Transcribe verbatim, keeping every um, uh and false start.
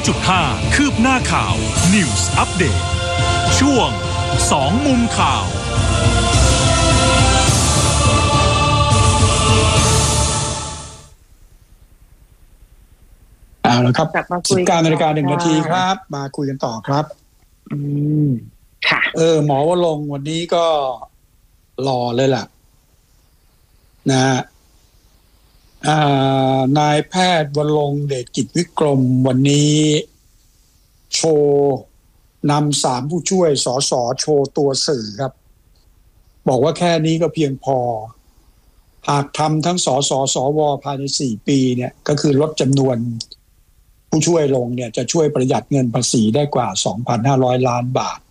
จุดห้า คืบหน้าข่าว News Update ช่วงสองมุมข่าวเอาละครับสิบเก้านาฬิกาหนึ่งนาทีครับมาคุยกันต่อครับอืมค่ะเออหมอวรงค์วันนี้ก็หล่อเลยล่ะนะฮะนายแพทย์วรงค์เดชกิจวิกรมวันนี้โชว์นำสามผู้ช่วยสสโชว์ตัวสื่อครับบอกว่าแค่นี้ก็เพียงพอหากทำทั้งสสสวภายในสี่ปีเนี่ยก็คือลดจำนวนผู้ช่วยลงเนี่ยจะช่วยประหยัดเงินภาษีได้กว่า สองพันห้าร้อย ล้านบาท